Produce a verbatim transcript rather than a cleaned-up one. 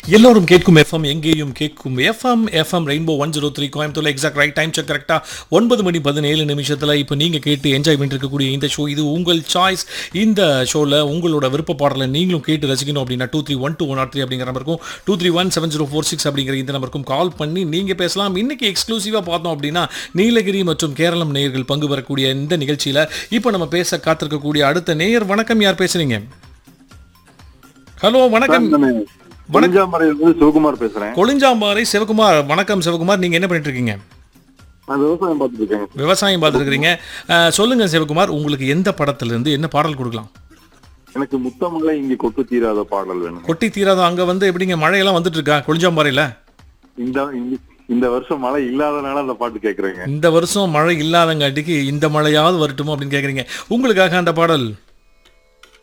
எல்லோரும் கேட்கும் எஃப்எம் எங்கேயும் கேட்கும் FM FM rainbow one zero three Coimbatore exact right time check கரெக்டாக ஒன்பது மணி பதினேழு நிமிஷத்தில் இப்போ நீங்கள் கேட்டு என்ஜாய் பண்ணிட்டு இருக்கக்கூடிய இந்த ஷோ இது உங்கள் சாய்ஸ். இந்த ஷோவில் உங்களோட விருப்ப பாடலை நீங்களும் கேட்டு ரசிக்கணும் அப்படின்னா two three one two one R three அப்படிங்கிற நம்பருக்கும் two three one seven zero four six அப்படிங்கிற இந்த நம்பருக்கும் கால் பண்ணி நீங்கள் பேசலாம். இன்னைக்கு எக்ஸ்க்ளூசிவாக பார்த்தோம் அப்படின்னா நீலகிரி மற்றும் கேரளம் நேயர்கள் பங்கு பெறக்கூடிய இந்த நிகழ்ச்சியில் இப்போ நம்ம பேச காத்திருக்கக்கூடிய அடுத்த நேயர். வணக்கம், யார் பேசுறீங்க? ஹலோ, வணக்கம். சிவகுமார் பேசுறேன். கொளிஞ்சாம்பாறை சிவகுமார். வணக்கம் சிவகுமார், நீங்க என்ன பண்ணிட்டு இருக்கீங்க? விவசாயம் பார்த்துட்டு இருக்கேன். விவசாயம் பார்த்துட்டு இருக்கீங்க. சொல்லுங்க சிவகுமார், உங்களுக்கு எந்த படத்துல இருந்து என்ன பாடல் கொடுக்கலாம்? எனக்கு முத்தமலை இங்க கொட்டு தீராத பாடல் வேணும். கொட்டி தீராத. அங்க வந்து எப்படிங்க மழையெல்லாம் வந்துட்டு இருக்கா கொளிஞ்சாம்பாறையில? இந்த இந்த வருஷம் மழை இல்லாதனால அந்த பாட்டு கேக்குறேங்க. இந்த வருஷம் மழை இல்லாதங்காட்டிக்கு இந்த மழையாவது வரட்டுமோ அப்படின்னு கேக்குறீங்க. உங்களுக்காக அந்த பாடல்.